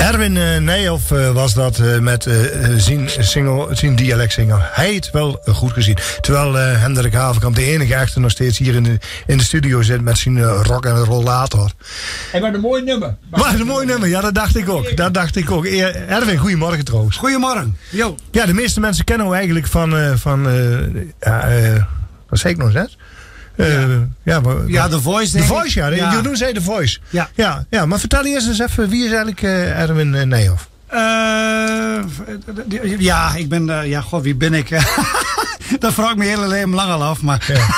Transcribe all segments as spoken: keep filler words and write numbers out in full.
Erwin uh, Nijhoff uh, was dat uh, met uh, zijn, single, zijn dialectzinger. Hij heeft wel uh, goed gezien. Terwijl uh, Hendrik Havenkamp, de enige echte, nog steeds hier in de, in de studio zit met zijn uh, rock en rollator. En wat een mooi nummer. Wat een mooi nummer, ja, dat dacht ik ook. Dat dacht ik ook. Erwin, goedemorgen trouwens. Goedemorgen. Yo. Ja, de meeste mensen kennen we eigenlijk van, uh, van uh, uh, uh, wat zei ik nog net? Uh, ja, ja, maar, ja, The Voice. The Voice, ja. ja. Jeroen zei The Voice. Ja. Ja, ja. Maar vertel eerst eens even, wie is eigenlijk uh, Erwin uh, Nijhoff? Uh, ja, ik ben, uh, ja, god, wie ben ik? Dat vraag ik me hele leven lang al af, maar... Ja.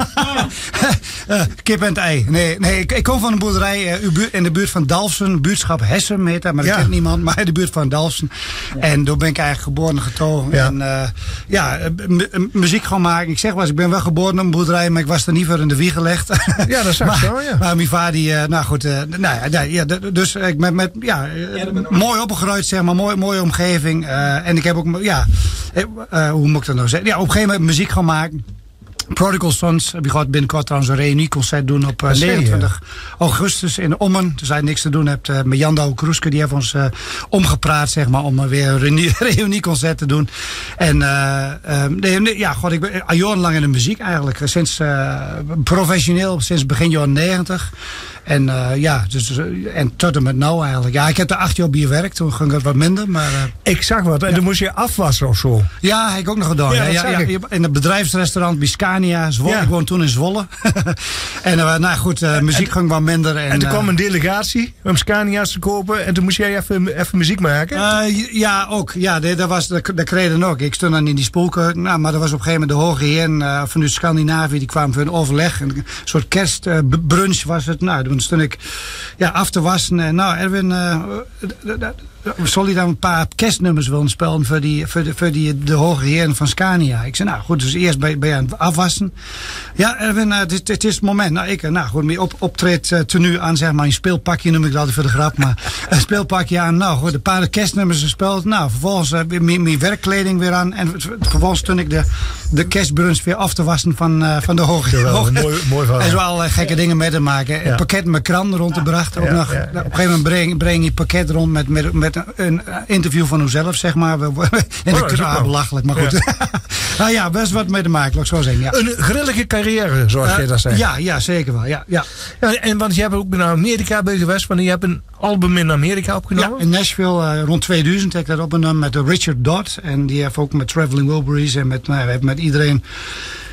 uh, kip en het ei. Nee, nee ik, ik kom van een boerderij uh, in de buurt van Dalfsen, buurtschap Hessem heet dat, maar dat ja. kent niemand, maar in de buurt van Dalfsen. Ja. En daar ben ik eigenlijk geboren en getogen. Ja. En uh, ja, m- muziek gaan maken. Ik zeg wel, ik ben wel geboren op een boerderij, maar ik was er niet voor in de wieg gelegd. Ja, dat zag ik zo, ja. Maar mijn vader, die, uh, nou goed, uh, nou ja, ja, dus ik ben met, ja, uh, mooi opgegroeid, zeg maar, mooi, mooie omgeving. Uh, en ik heb ook, ja, uh, hoe moet ik dat nou zeggen? Ja, op een gegeven moment muziek gaan maken. Prodigal Sons, we gaan binnenkort trouwens een reunieconcert doen op uh, negenentwintig augustus in Ommen. Dus als je niks te doen hebt, uh, met Jan Douwe Kroeske, die heeft ons uh, omgepraat, zeg maar, om uh, weer een reunie, reunieconcert te doen. En uh, uh, nee, nee, ja, god, ik ben al jarenlang in de muziek eigenlijk. Sinds uh, professioneel, sinds begin jaren negentig. En uh, ja, dus, en tot en met nou eigenlijk. Ja, ik heb er acht jaar bij gewerkt, toen ging het wat minder. Maar, uh, ik zag wat, en ja. dan moest je afwassen of zo. Ja, heb ik ook nog gedaan. Ja, ja, ja, ja, in het bedrijfsrestaurant bij Scania, Zwolle. Ja. Ik woon toen in Zwolle. en uh, nou goed, uh, muziek ging wat minder. En, en toen uh, kwam een delegatie om Scania's te kopen. En toen moest jij even, even muziek maken? Uh, ja, ook. Ja, dat, was, dat, dat kreeg dan ook. Ik stond dan in die spoelkeuken. Nou, maar er was op een gegeven moment de hoge heer uh, vanuit Scandinavië. Die kwamen voor een overleg. Een soort kerstbrunch uh, was het. Nou, toen stond ik ja, af te wassen. En nou, Erwin, uh, zal je dan een paar kerstnummers willen spelen voor, die, voor, de, voor die, de hoge heren van Scania? Ik zei, nou goed, dus eerst ben je aan het afwassen. Ja, Erwin, uh, het, het is het moment. Nou, ik, nou goed, mijn op, optreed uh, tenue aan, zeg maar, een speelpakje noem ik dat voor de grap, maar een speelpakje aan. Nou goed, een paar kerstnummers gespeeld. Nou, vervolgens uh, mijn, mijn werkkleding weer aan. En vervolgens stond ik de, de kerstbrunch weer af te wassen van, uh, van de hoge heren. Mooi, mooi verhaal. En zo al uh, gekke ja. dingen mee te maken. Ja. Een pakket met kranten rond te brachten. Ook ja, nog, ja, ja. Op een gegeven moment breng, breng je een pakket rond met, met, met een, een interview van uzelf, zeg maar. In de oh, kraan, belachelijk, maar goed. Ja. nou ja, best wat mee te maken, laat ik zo zeggen. Ja. Een grillige carrière, zoals uh, je dat zegt. Ja, ja, zeker wel. Ja, ja. Ja, en want je hebt ook naar Amerika bij geweest, want je hebt een album in Amerika opgenomen. Ja, in Nashville uh, rond tweeduizend heb ik dat opgenomen met Richard Dodd. En die heeft ook met Traveling Wilburys en met, nou, met iedereen